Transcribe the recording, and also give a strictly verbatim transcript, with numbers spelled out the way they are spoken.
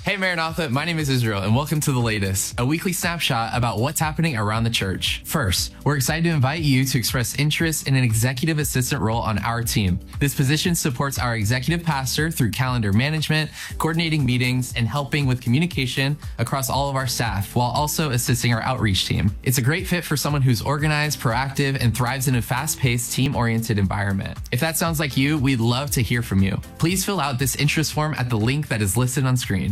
Hey Maranatha, my name is Israel and welcome to The Latest, a weekly snapshot about what's happening around the church. First, we're excited to invite you to express interest in an executive assistant role on our team. This position supports our executive pastor through calendar management, coordinating meetings, and helping with communication across all of our staff, while also assisting our outreach team. It's a great fit for someone who's organized, proactive, and thrives in a fast-paced, team-oriented environment. If that sounds like you, we'd love to hear from you. Please fill out this interest form at the link that is listed on screen.